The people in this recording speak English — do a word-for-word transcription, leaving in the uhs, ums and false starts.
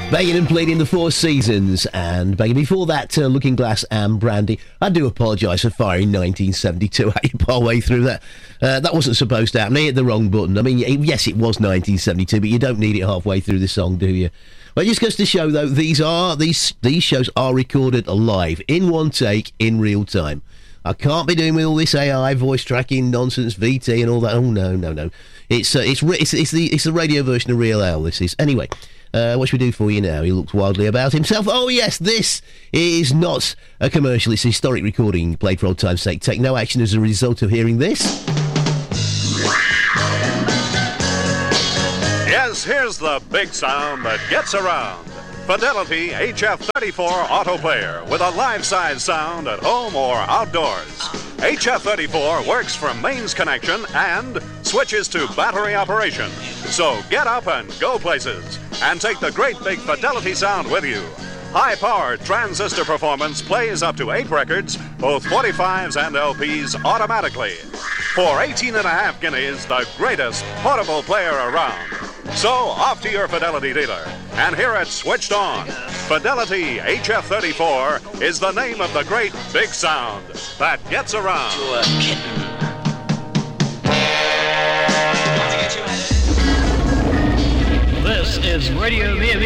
Banging and Bleeding, the Four Seasons, and banging before that, uh, Looking Glass and Brandy. I do apologise for firing nineteen seventy-two at you part way through that. Uh, that wasn't supposed to happen. I hit the wrong button. I mean, it, yes, it was nineteen seventy-two, but you don't need it halfway through the song, do you? Well, it just goes to show, though, these are these these shows are recorded live, in one take, in real time. I can't be doing with all this A I voice tracking nonsense, V T, and all that. Oh no, no, no! It's uh, it's, it's it's the it's the radio version of Real Al. This is anyway. Uh, what should we do for you now? He looks wildly about himself. Oh yes, this is not a commercial. It's a historic recording played for old time's sake. Take no action as a result of hearing this. Yes, here's the big sound that gets around. Fidelity H F thirty-four Auto Player with a life-size sound at home or outdoors. H F thirty-four works from mains connection and switches to battery operation. So get up and go places and take the great big Fidelity sound with you. High-powered transistor performance plays up to eight records, both forty-fives and L Ps automatically. For eighteen and a half guineas, the greatest portable player around. So off to your Fidelity dealer and hear it switched on. Fidelity H F thirty-four is the name of the great big sound that gets around. To a kitten. This is Radio V V